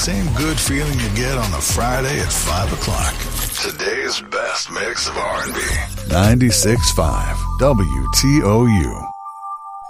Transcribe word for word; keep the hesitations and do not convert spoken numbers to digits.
same good feeling you get on a Friday at five o'clock. Today's best mix of R and B. ninety-six point five W T O U.